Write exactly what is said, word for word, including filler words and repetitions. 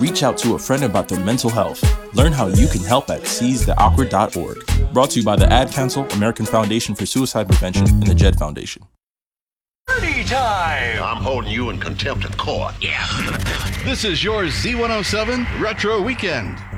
reach out to a friend about their mental health. Learn how you can help at seize the awkward dot org. Brought to you by the Ad Council, American Foundation for Suicide Prevention, and the Jed Foundation. Party time! I'm holding you in contempt of court. Yeah. This is your Z one oh seven Retro Weekend.